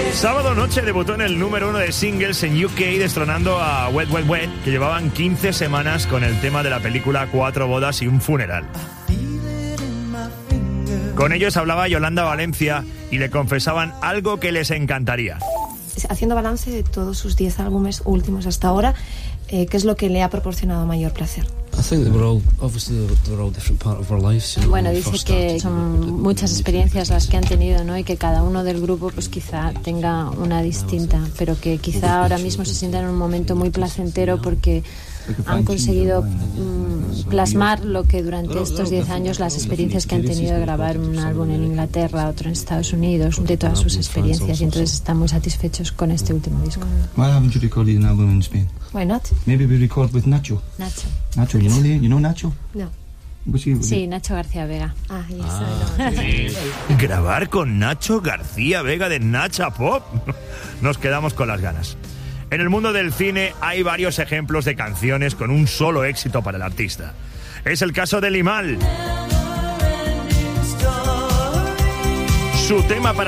Sábado noche debutó en el número 1 de singles en UK, destronando a Wet Wet Wet, que llevaban 15 semanas con el tema de la película 4 bodas y un funeral. Con ellos hablaba Yolanda Valencia y le confesaban algo que les encantaría. Haciendo balance de todos sus 10 álbumes últimos hasta ahora, ¿qué es lo que le ha proporcionado mayor placer? Bueno, dice que son muchas experiencias las que han tenido, ¿no? Y que cada uno del grupo pues quizá tenga una distinta, pero que quizá ahora mismo se sientan en un momento muy placentero porque han conseguido plasmar lo que durante estos 10 años, las experiencias que han tenido de grabar un álbum en Inglaterra, otro en Estados Unidos, de todas sus experiencias, y entonces están muy satisfechos con este último disco. Why haven't you recorded an album in Spain? Why not? Maybe we record with Nacho. Nacho, you know Nacho? No. Sí, Nacho García Vega. ¿Grabar con Nacho García Vega de Nacha Pop? Nos quedamos con las ganas. En el mundo del cine hay varios ejemplos de canciones con un solo éxito para el artista. Es el caso de Limahl. Su tema para